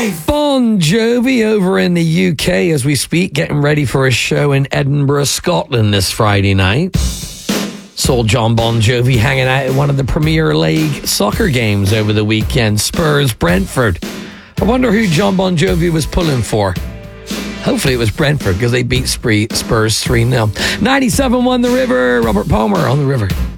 Bon Jovi over in the UK as we speak, getting ready for a show in Edinburgh, Scotland this Friday night. Saw John Bon Jovi hanging out at one of the Premier League soccer games over the weekend, Spurs-Brentford. I wonder who John Bon Jovi was pulling for. Hopefully it was Brentford because they beat Spurs 3-0. 97.1 The River, Robert Palmer on The River.